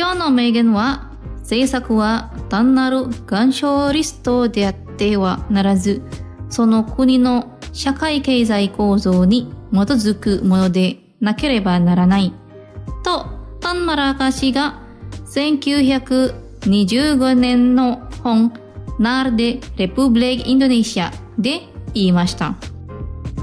今の名言は、政策は単なる願書リストであってはならず、その国の社会経済構造に基づくものでなければならない。と、タンマラカ氏が1925年の本ナールデ・レプブレイク・インドネシアで言いました。